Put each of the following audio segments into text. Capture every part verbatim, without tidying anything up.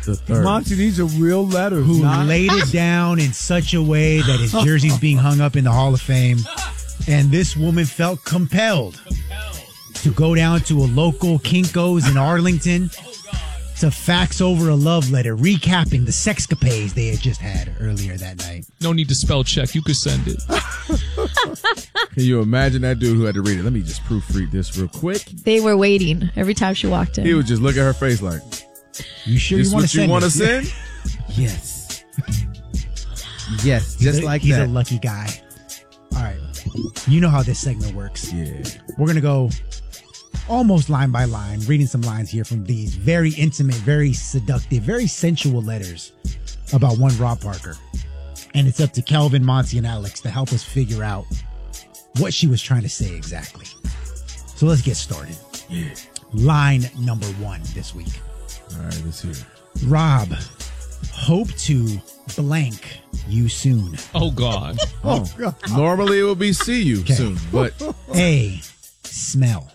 the third. Monty, these are real letters. Who not- laid it down in such a way that his jersey's being hung up in the Hall of Fame. And this woman felt compelled to go down to a local Kinko's in Arlington to fax over a love letter recapping the sexcapades they had just had earlier that night. No need to spell check. You could send it. Can you imagine that dude who had to read it? Let me just proofread this real quick. They were waiting every time she walked in. He would just look at her face like, You sure this you want what to you send want to this? send? Yes. Yes, He's just a- like he's that. a lucky guy. All right. You know how this segment works. Yeah. We're going to go almost line by line, reading some lines here from these very intimate, very seductive, very sensual letters about one Rob Parker. And it's up to Kelvin, Monty, and Alex to help us figure out what she was trying to say exactly. So let's get started. Yeah. Line number one this week. All right, let's hear it. Rob, hope to blank you soon. Oh, God. Oh, God. Normally it would be see you Okay. soon, but A, smell.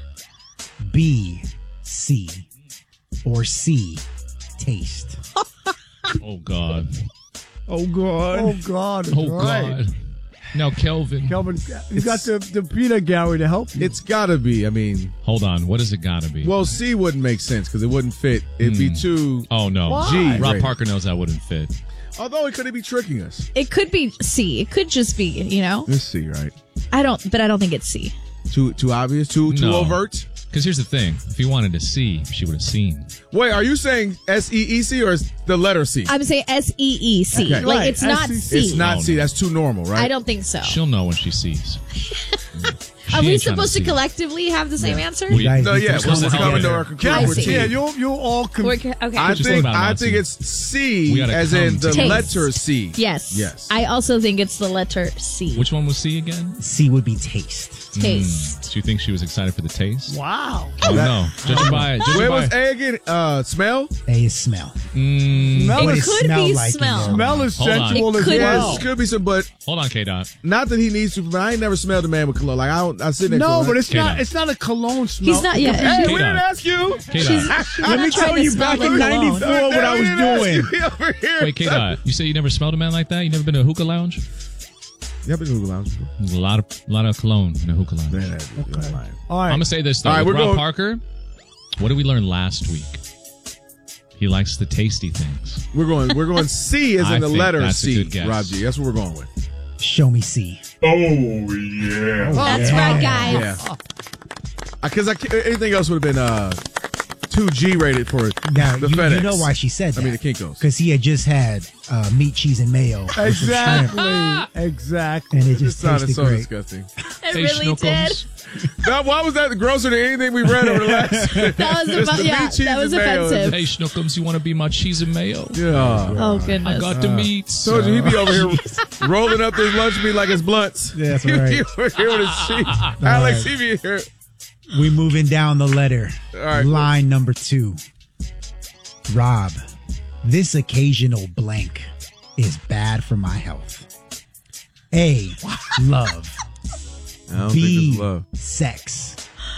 B, see. Or C, taste. Oh, God. Oh, God. Oh, God. Oh, right. God. Now, Kelvin. Kelvin, you got the, the peanut gallery to help you. it's got to be. I mean, Hold on. What does it got to be? well, C wouldn't make sense because it wouldn't fit. It'd be too. Oh, no. Why? G. Rob rated. Parker knows that wouldn't fit. Although it could be tricking us. It could be C. It could just be, you know. Let's see, right? I don't, but I don't think it's C. Too too obvious, too too No. overt. Because here's the thing. If he wanted to see, she would have seen. Wait, are you saying S E E C or is the letter C? I'm saying S E E C. Okay. Like Right, it's not S E C. It's not No, C. no. That's too normal, right? I don't think so. She'll know when she sees. She Are we ain't trying supposed to, see. collectively have the same answer? We- guys No, need to yeah, come we're, we're together. coming to our I conclusion. see. Yeah, you'll, you'll all... Com- We're, okay. I Just think about I Nazi. think it's C, We gotta as come in the together. letter C. yes. Yes. I also think it's the letter C. Which one was C again? C would be taste. Taste. Do you think she was excited for the taste? wow. Oh, no. Judging by... Judging Where by was A again? Uh, smell? A is smell. mm, Smell What is, does could smell be like in smell. there? smell is Hold on. sensual It as could well. Yes, could be some, but hold on, K-Dot. not that he needs to. But I ain't never smelled a man with cologne. Like I don't. I sit next to No, him, but it's Okay, not. now. It's not a cologne smell. He's not yet. Hey, we K-Dot. didn't ask you. K-Dot. Let me tell you back in ninety-four what I was doing. Over here. Wait, K-Dot. You say you never smelled a man like that? You never been to a hookah lounge? Yeah, I've been to Google Lounge before. There's a lot of, lot of cologne in a hookah lounge. Man, that- you're lying. All right. I'm going to say this, though. All right, With we're Rob going- Parker, what did we learn last week? He likes the tasty things. We're going. We're going C as I in the think letter that's a C. good guess. Rob G. That's what we're going with. Show me C. That's right, guys. Yeah. Because I, ca- anything else would have been uh, two G rated for Now, the you, FedEx. you know why she said that. I mean, the Kinko's. Because he had just had uh, meat, cheese, and mayo. with some shrimp, Exactly. Exactly. and it It just sounded tasted so great. disgusting. It really did. Now, why was that grosser than anything we read over the last? That was Just about, the yeah, meat, cheese, that was and mayo. offensive. Hey, Schnookums, you want to be my cheese and mayo? Yeah. Oh goodness. I got the meats. Told you he'd be over here rolling up this lunch meat like it's blunts. Yeah, that's He'd be right. over here with his sheet. Alex, he be here. We moving down the letter. All right. Line number two. Rob, this occasional blank is bad for my health. A, love. I don't B, think it's love. sex.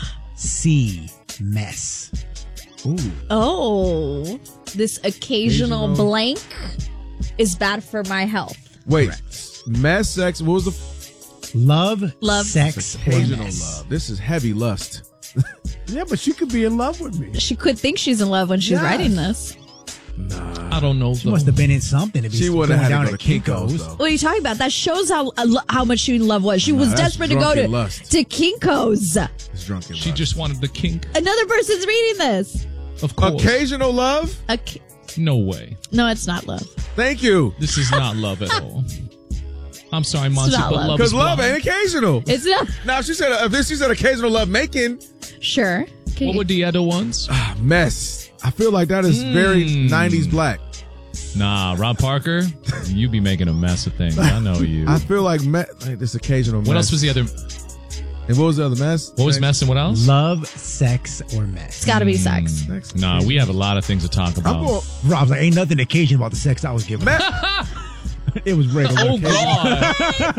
C, mess. Ooh. Oh, this occasional Occasional. blank is bad for my health. Wait, mess, sex. What was the f- Love. Love, sex, or occasional mess. love? This is heavy lust. Yeah, but she could be in love with me. She could think she's in love when she's Yes. writing this. I don't know. She must have been in something to be She going wouldn't have down had to go to Kinko's, though. What are you talking about? That shows how uh, lo- how much she in love was. She was that's desperate to go to drunken lust. to Kinko's. It's drunken She lust. just wanted the kink. Another person's reading this. Of course. Occasional love? Okay. No way. No, it's not love. Thank you. This is not love at all. I'm sorry, Monty, not but love. love Because is love blind. ain't occasional. It's not. Now, if she said, if this, she said occasional love making, Sure. Okay. What were the other ones? ah, mess. I feel like that is very Mm. nineties black. Nah, Rob Parker, you be making a mess of things. I know you. I feel like, me- like this occasional mess. What else was the other? And what was the other mess? What was Sex? mess and what else? Love, sex, or mess. It's got to be sex. Sex. Nah, we have a lot of things to talk I'm about. going, Rob's like, ain't nothing occasion about the sex I was giving. mess. It was regular. Oh occasion.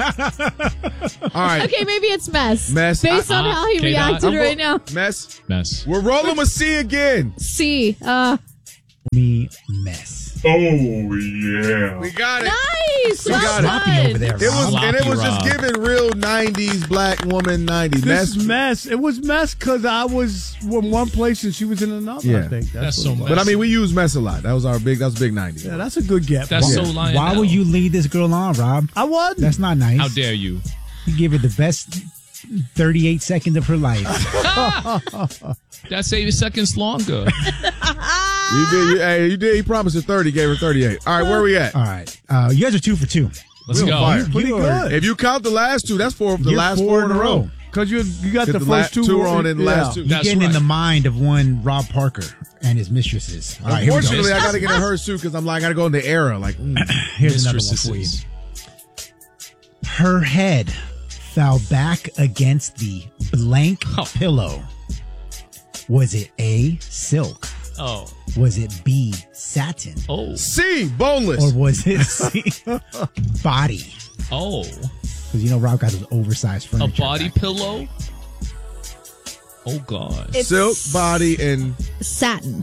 God! All right. Okay, maybe it's mess. Mess. Based on Uh-uh. how he Okay, reacted I'm right now. Mess. Mess. We're rolling with C again. C. Uh, Me, a mess. Oh, yeah. We got it. Nice. We Well got it. Sloppy done. over there, It was, Rob. and it was Sloppy just Rob. giving real nineties black woman nineties. This Mess. mess. It was mess because I was in one place and she was in another. Yeah. I think That's what so it was. much. But I mean, we use mess a lot. That was our big. That was big nineties. Yeah, that's a good get. That's Bob. so lying. Why would you lead this girl on, Rob? I won. That's not nice. How dare you? You give her the best thirty-eight seconds of her life. That's eighty seconds longer. You did. You, hey, you did. He promised her thirty. Gave her thirty-eight. All right, where we at? All right. Uh, you guys are two for two. Let's We on go. fire. Pretty You are- good. If you count the last two, that's four of the You're last four in a row. Because you you got Get the the first la- two, two on in the last two. You're That's getting in right. the mind of one Rob Parker and his mistresses. All right, here we go. Unfortunately, I got to get in hers too because I'm like, I got to go in the era. Like, mm. Here's another one for you. Mistresses. Her head fell back against the blank Oh. pillow. Was it A, silk? Oh. Was it B, satin? Oh. C, boneless. Or was it C, body? Oh. Because you know Rob got those oversized A furniture. body back. pillow? Oh, God. It's Silk, body, and satin.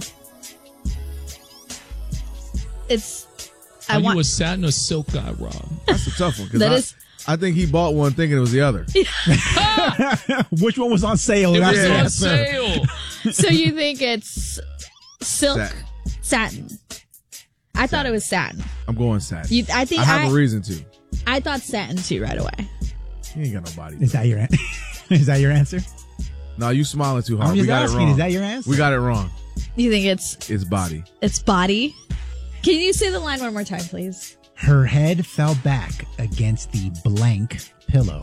It's. I Are want. you a satin or silk guy, Rob? that's a tough one. 'cause That I, is- I think he bought one thinking it was the other. Which one was on sale? It That's was the on answer. sale. So you think it's silk, Satin. satin? I thought it was satin. I'm going satin. You, I think I have I, a reason to. I thought satin too right away. He ain't got no body. Is that your an- Is that your answer? No, you smiling too hard. I'm We just got asking, it wrong. is that your answer? We got it wrong. You think it's It's body. it's body? Can you say the line one more time, please? Her head fell back against the blank pillow.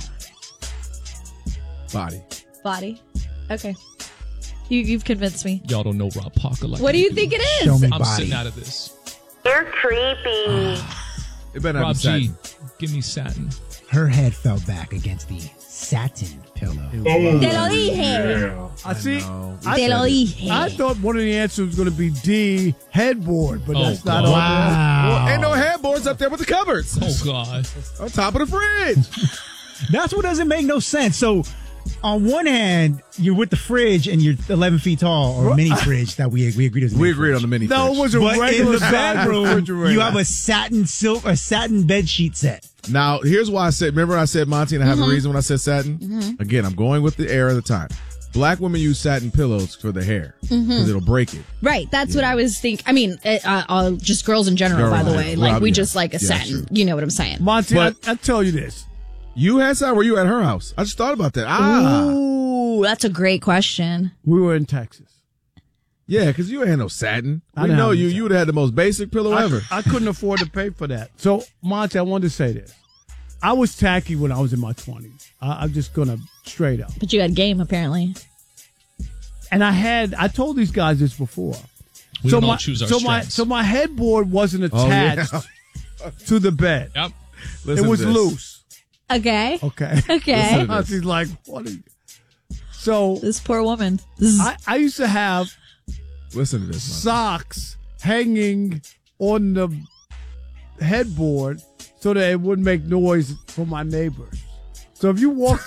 Body. Body. Okay. You you've convinced me. Y'all don't know Rob Parker like What do we you think it is? Show me I'm body. sitting out of this. You're creepy. It better not Rob be G, satin. give me satin. Her head fell back against the satin pillow. Oh, Te lo dije. yeah. I see. know. I, Te lo dije. I thought one of the answers was going to be D, headboard, but Oh, that's not God. on Wow. Well, ain't no headboards up there with the cupboards. Oh, God. On top of the fridge. That's what doesn't make no sense. So, on one hand, you're with the fridge and you're eleven feet tall, or mini fridge that we we agreed was. a We mini agreed fridge. on the mini No, fridge. it was a But in regular the size bedroom, refrigerator. you have a satin silk, a satin bed sheet set. Now, here's why I said, remember I said Monty and I have Mm-hmm. a reason when I said satin? Again, I'm going with the era of the time. Black women use satin pillows for the hair because Mm-hmm. it'll break it. Right, that's what I was thinking. I mean, uh, uh, just girls in general, Girls, by the yeah. way. Like, Rob, we yeah. just like a Yeah, satin. true. You know what I'm saying? Monty, But- I, I tell you this. You had satin where you at her house. I just thought about that. Ah. Ooh, that's a great question. We were in Texas. Yeah, because you ain't had no satin. I We didn't know have you. any You would have had the most basic pillow I, ever. I couldn't afford to pay for that. So, Monty, I wanted to say this. I was tacky when I was in my twenties. I, I'm just going to straight up. But you had game, apparently. And I had, I told these guys this before. We so don't all my, choose our so my, strengths. so my headboard wasn't Oh, yeah. attached to the bed. Yep. Listen It to was this. loose. Okay. Okay. Okay. Listen. Monty's like, what are you? So This poor woman. Zzz. I, I used to have Listen to this. Monty. socks hanging on the headboard so that it wouldn't make noise for my neighbors. So if you walked,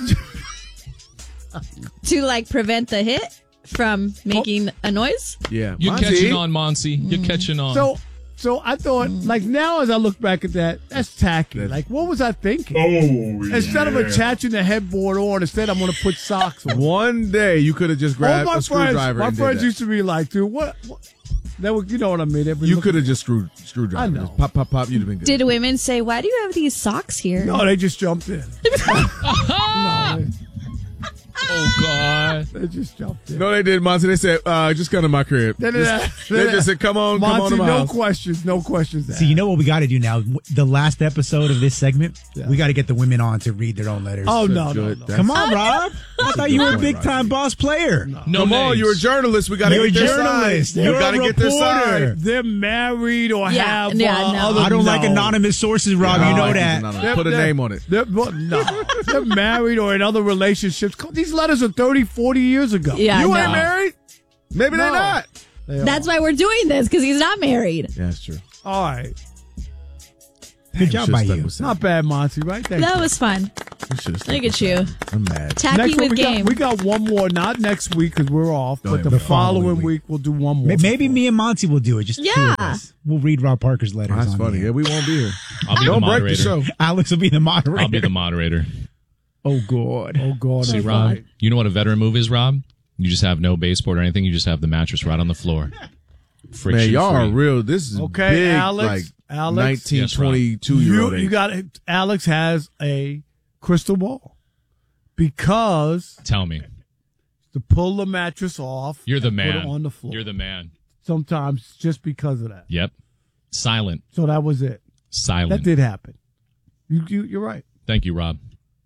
to like prevent the hit from making a noise. Yeah. You're Monty. catching on, Monty. You're catching on. so so I thought, like now as I look back at that, that's tacky. That's- Like what was I thinking? Oh, Instead of yeah. attaching the headboard on, instead I'm going to put socks on. One day you could have just All grabbed my a friends, screwdriver my and did friends that. used to be like, dude, what? what? They were, you know what I mean? They'd be You looking- could have just screwed screwdriver. I know. Just pop, pop, pop. You'd have been good. Did women say, "Why do you have these socks here?" No, they just jumped in. no, they, oh, God. they just jumped in. No, they did, Monty. They said, uh, just come to my crib. They, Just- they just said, come on, come on Monty, to my no house. questions, no questions. So you know what we got to do now? The last episode of this segment, Yeah. we got to get the women on to read their own letters. Oh no, no, Good. no. That's- Come on, Rob. I thought you were a point, big time Roger. boss player. No Come on, names. you're a journalist. We got to You're a get their journalist. side. You're You got to a get their reporter. side. They're married or Yeah, have yeah, uh, no. other. I don't like no. anonymous sources, Rob. Yeah, you I know like that. these anonymous. They're- Put a they're- name on it. They're, well, no, they're married or in other relationships. These letters are thirty, forty years ago. Yeah, You no. ain't married? Maybe they're No. not. They are. That's why we're doing this, because he's not married. Yeah, that's true. all right. Good job by you. Not bad, Monty, right? Thank That you. was fun. Look at you. I'm mad. Tacky Next one, with we game. got, we got one more, not next week because we're off, Go but ahead, the the following following week. week. we'll do one more. May- Maybe me and Monty will do it. Just the two Yeah. of us. We'll read Rob Parker's letters. That's on funny. the Yeah, air. we won't be here. I'll be Don't the break moderator. the show. Alex will be the moderator. I'll be the moderator. Oh, God. Oh, God. See, that's Rob, right. you know what a veteran move is, Rob? You just have no baseboard or anything. You just have the mattress right on the floor. Friction Man, y'all are free. real. This is Okay, big, Alex, like Alex. nineteen, Yes, Rob. twenty-two year You, old. you got it. Alex has a crystal ball because Tell me. to pull the mattress off, You're the and man. Put it on the floor. You're the man. Sometimes just because of that. Yep. Silent. So that was it. Silent. That did happen. You, you, you're right. Thank you, Rob.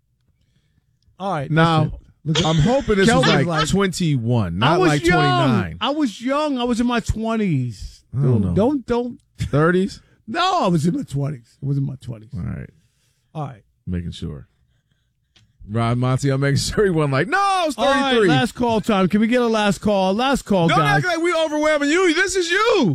All right. Now, that's it. Look at- I'm hoping this Kelvin's is like, like- twenty-one, I not was like young. twenty-nine. I was young. I was in my twenties. I don't know. Don't don't. thirties? No, I was in my twenties. I was in my twenties. All right. All right. Making sure. Rob Monty, I'm making sure he wasn't like, no, it's All right. thirty-three. Last call time. Can we get a last call? Last call, Don't guys. act like we overwhelming you. This is you.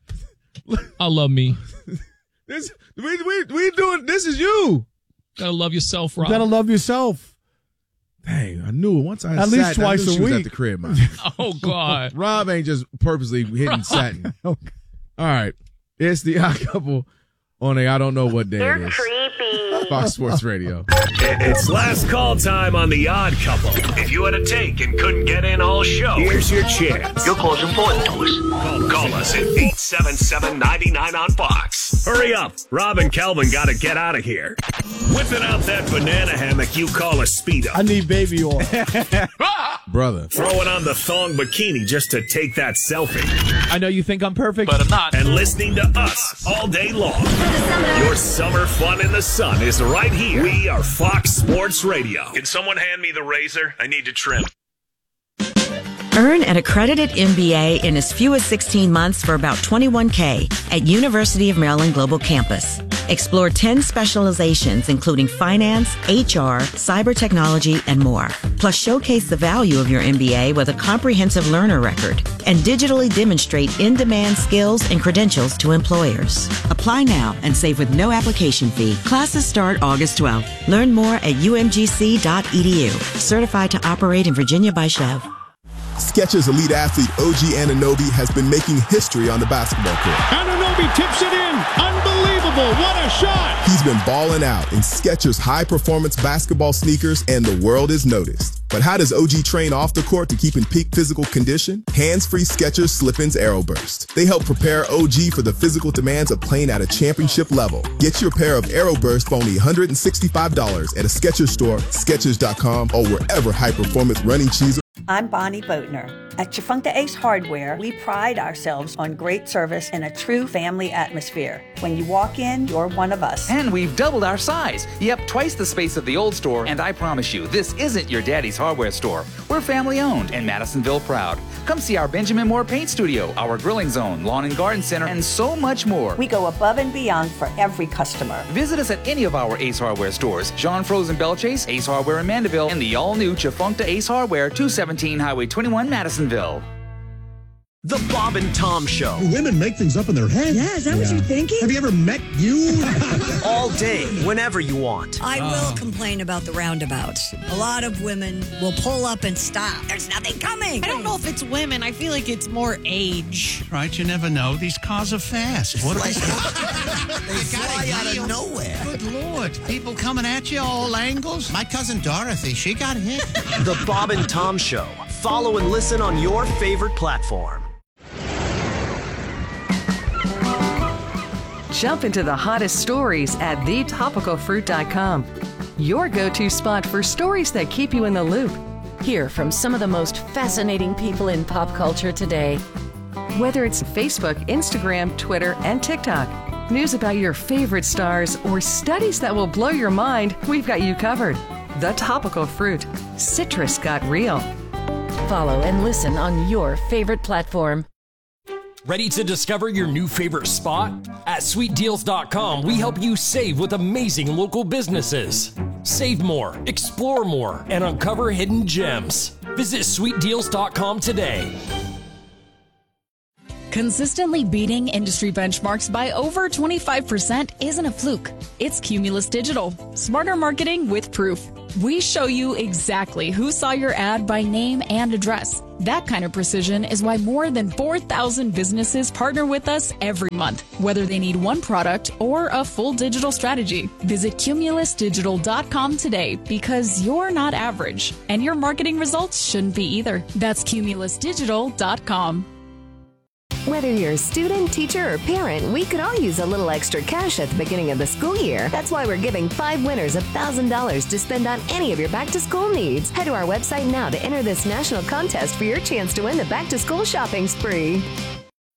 I love me. This we we we doing. This is you. Gotta love yourself, You Rob. gotta love yourself. Dang, I knew it. Once I At sat, least I twice knew a she was week. at the crib, man. Oh, God. Rob ain't just purposely hitting satin. Okay. All right, it's the Odd Couple on a I don't know what day it You're is. creepy. Fox Sports Radio. It's last call time on The Odd Couple. If you had a take and couldn't get in all show, here's your chance. Your call's important to us. Call, call us at eight seven seven, nine nine on Fox. Hurry up. Rob and Calvin got to get out of here. Whipping out that banana hammock you call a Speedo. I need baby oil. Brother. Throwing on the thong bikini just to take that selfie. I know you think I'm perfect, but I'm not. And listening to us all day long. Your summer fun in the sun is right here. We are Fox Sports Radio. Can someone hand me the razor? I need to trim. Earn an accredited M B A in as few as sixteen months for about twenty-one K at University of Maryland Global Campus. Explore ten specializations, including finance, H R, cyber technology, and more. Plus, showcase the value of your M B A with a comprehensive learner record and digitally demonstrate in-demand skills and credentials to employers. Apply now and save with no application fee. Classes start August twelfth. Learn more at U M G C dot E D U. Certified to operate in Virginia by Chev. Skechers elite athlete O G Anunoby has been making history on the basketball court. Anunoby tips it in. Unbelievable. What a shot. He's been balling out in Skechers high-performance basketball sneakers, and the world is noticed. But how does O G train off the court to keep in peak physical condition? Hands-free Skechers Slip-ins Aeroburst. They help prepare O G for the physical demands of playing at a championship level. Get your pair of Aeroburst for only one hundred sixty-five dollars at a Skechers store, Skechers dot com, or wherever high-performance running shoes. I'm Bonnie Boatner. At Chafunka Ace Hardware, we pride ourselves on great service and a true family atmosphere. When you walk in, you're one of us. And we've doubled our size. Yep, twice the space of the old store, and I promise you, this isn't your daddy's hardware store. We're family owned and Madisonville proud. Come see our Benjamin Moore Paint Studio, our grilling zone, lawn and garden center, and so much more. We go above and beyond for every customer. Visit us at any of our Ace Hardware stores, John Frozen Belchase, Ace Hardware in Mandeville, and the all-new Chafunka Ace Hardware, two seventeen Highway twenty-one, Madisonville. The Bob and Tom Show. Women make things up in their head. Yeah, is that yeah. what you're thinking? Have you ever met you? All day, whenever you want. I will complain about the roundabouts. A lot of women will pull up and stop. There's nothing coming. I don't know if it's women. I feel like it's more age. Right, you never know. These cars are fast. What they fly out of nowhere. Good Lord. People coming at you all angles. My cousin Dorothy, she got hit. The Bob and Tom Show. Follow and listen on your favorite platform. Jump into the hottest stories at the topical fruit dot com. Your go-to spot for stories that keep you in the loop. Hear from some of the most fascinating people in pop culture today. Whether it's Facebook, Instagram, Twitter, and TikTok, news about your favorite stars, or studies that will blow your mind, we've got you covered. The Topical Fruit. Citrus got real. Follow and listen on your favorite platform. Ready to discover your new favorite spot? At sweet deals dot com, we help you save with amazing local businesses. Save more, explore more, and uncover hidden gems. Visit sweet deals dot com today. Consistently beating industry benchmarks by over twenty-five percent isn't a fluke. It's Cumulus Digital. Smarter marketing with proof. We show you exactly who saw your ad by name and address. That kind of precision is why more than four thousand businesses partner with us every month, whether they need one product or a full digital strategy. Visit cumulus digital dot com today because you're not average, and your marketing results shouldn't be either. That's cumulus digital dot com. Whether you're a student, teacher, or parent, we could all use a little extra cash at the beginning of the school year. That's why we're giving five winners one thousand dollars to spend on any of your back-to-school needs. Head to our website now to enter this national contest for your chance to win the back-to-school shopping spree.